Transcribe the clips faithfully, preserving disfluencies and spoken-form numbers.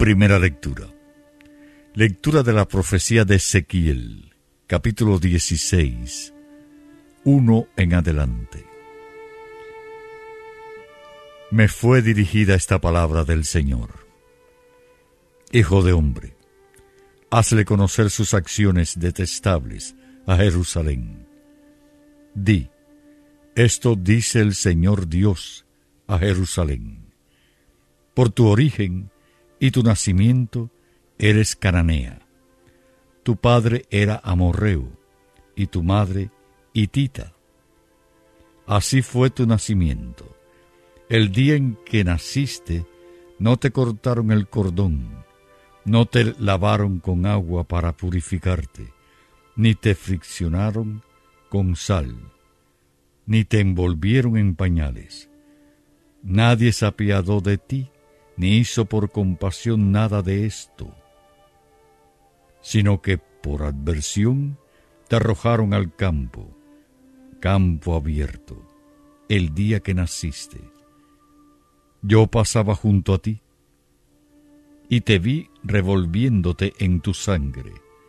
Primera lectura. Lectura de la profecía de Ezequiel, capítulo dieciséis, uno en adelante. Me fue dirigida esta palabra del Señor. Hijo de hombre, hazle conocer sus acciones detestables a Jerusalén. Di, esto dice el Señor Dios a Jerusalén. Por tu origen y tu nacimiento eres cananea. Tu padre era amorreo y tu madre hitita. Así fue tu nacimiento. El día en que naciste no te cortaron el cordón, no te lavaron con agua para purificarte, ni te friccionaron con sal, ni te envolvieron en pañales. Nadie se apiadó de ti, ni hizo por compasión nada de esto, sino que por adversión te arrojaron al campo, campo abierto, el día que naciste. Yo pasaba junto a ti, y te vi revolviéndote en tu sangre,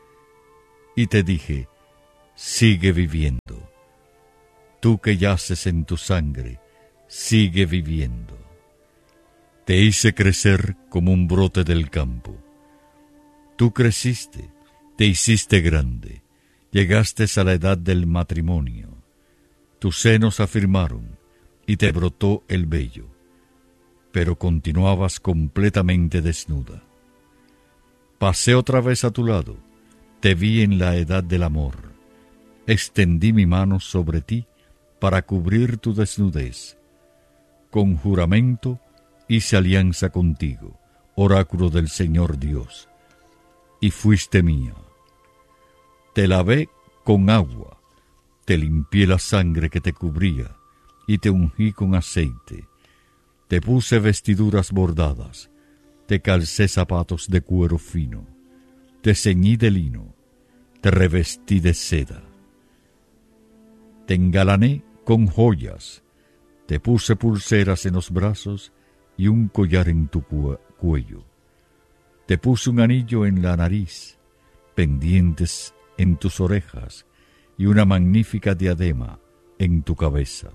y te dije, sigue viviendo. Tú que yaces en tu sangre, sigue viviendo. Te hice crecer como un brote del campo. Tú creciste, te hiciste grande, llegaste a la edad del matrimonio. Tus senos afirmaron y te brotó el vello, pero continuabas completamente desnuda. Pasé otra vez a tu lado, te vi en la edad del amor. Extendí mi mano sobre ti para cubrir tu desnudez. Con juramento hice alianza contigo, oráculo del Señor Dios, y fuiste mía. Te lavé con agua, te limpié la sangre que te cubría, y te ungí con aceite. Te puse vestiduras bordadas, te calcé zapatos de cuero fino, te ceñí de lino, te revestí de seda. Te engalané con joyas, te puse pulseras en los brazos y un collar en tu cu- cuello. Te puse un anillo en la nariz, pendientes en tus orejas y una magnífica diadema en tu cabeza.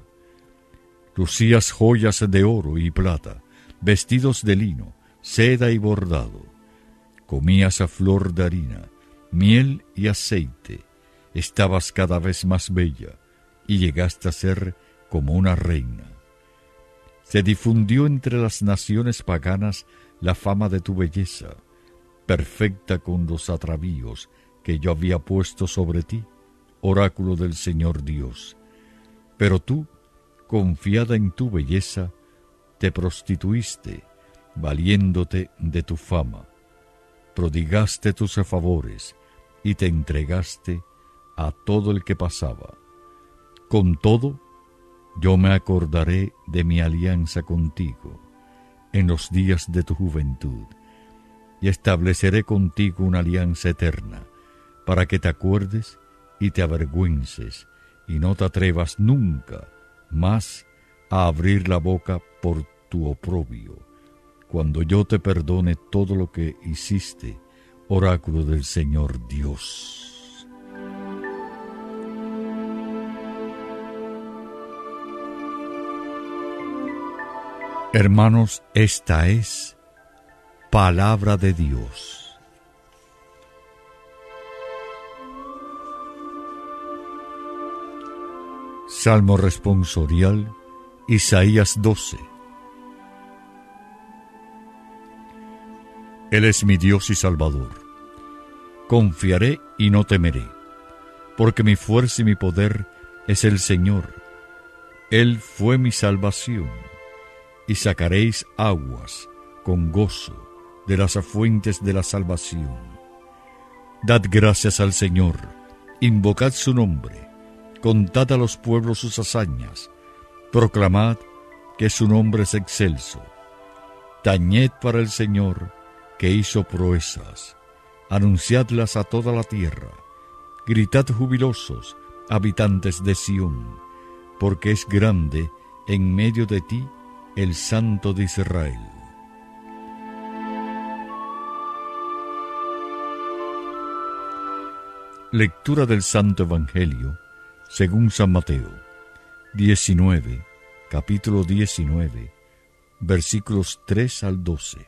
Lucías joyas de oro y plata, vestidos de lino, seda y bordado. Comías a flor de harina, miel y aceite. Estabas cada vez más bella y llegaste a ser como una reina. Se difundió entre las naciones paganas la fama de tu belleza, perfecta con los atavíos que yo había puesto sobre ti, oráculo del Señor Dios. Pero tú, confiada en tu belleza, te prostituiste, valiéndote de tu fama. Prodigaste tus favores y te entregaste a todo el que pasaba. Con todo, yo me acordaré de mi alianza contigo en los días de tu juventud, y estableceré contigo una alianza eterna, para que te acuerdes y te avergüences, y no te atrevas nunca más a abrir la boca por tu oprobio, cuando yo te perdone todo lo que hiciste, oráculo del Señor Dios. Hermanos, esta es palabra de Dios. Salmo responsorial, Isaías doce. Él es mi Dios y Salvador. Confiaré y no temeré, porque mi fuerza y mi poder es el Señor. Él fue mi salvación. Y sacaréis aguas con gozo de las fuentes de la salvación. Dad gracias al Señor, invocad su nombre, contad a los pueblos sus hazañas, proclamad que su nombre es excelso. Tañed para el Señor, que hizo proezas, anunciadlas a toda la tierra, gritad jubilosos, habitantes de Sión, porque es grande en medio de ti el Santo de Israel. Lectura del Santo Evangelio según San Mateo, diecinueve, capítulo diecinueve, versículos tres al doce.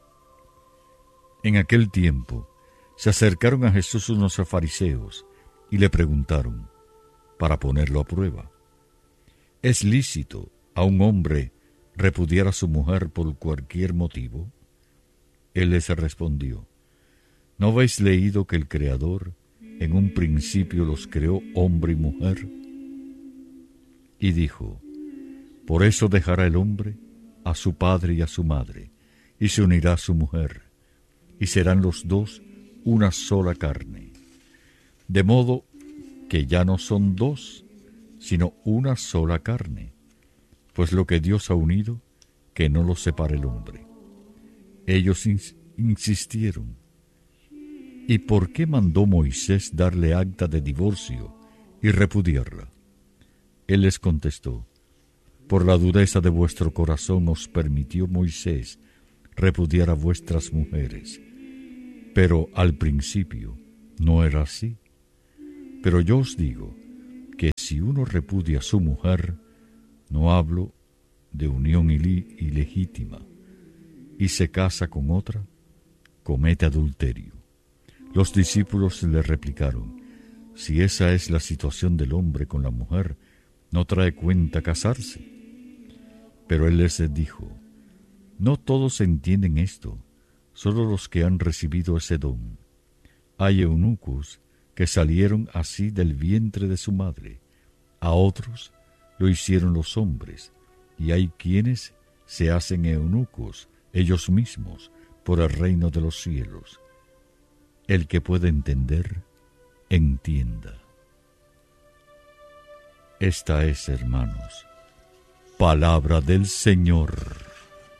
En aquel tiempo se acercaron a Jesús unos fariseos y le preguntaron, para ponerlo a prueba: ¿es lícito a un hombre repudiar a su mujer por cualquier motivo? Él les respondió: ¿no habéis leído que el Creador en un principio los creó hombre y mujer? Y dijo: por eso dejará el hombre a su padre y a su madre, y se unirá a su mujer, y serán los dos una sola carne. De modo que ya no son dos, sino una sola carne. Pues lo que Dios ha unido, que no lo separe el hombre. Ellos ins- insistieron: ¿y por qué mandó Moisés darle acta de divorcio y repudiarla? Él les contestó: por la dureza de vuestro corazón os permitió Moisés repudiar a vuestras mujeres, pero al principio no era así. Pero yo os digo que si uno repudia a su mujer, no hablo de unión ilí- ilegítima, y se casa con otra, comete adulterio. Los discípulos le replicaron: si esa es la situación del hombre con la mujer, no trae cuenta casarse. Pero él les dijo: no todos entienden esto, solo los que han recibido ese don. Hay eunucos que salieron así del vientre de su madre, a otros lo hicieron los hombres, y hay quienes se hacen eunucos ellos mismos por el reino de los cielos. El que puede entender, entienda. Esta es, hermanos, palabra del Señor.